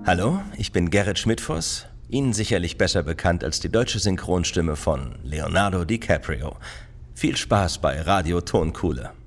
Hallo, ich bin Gerrit Schmidtfoss, Ihnen sicherlich besser bekannt als die deutsche Synchronstimme von Leonardo DiCaprio. Viel Spaß bei Radio Tonkuhle.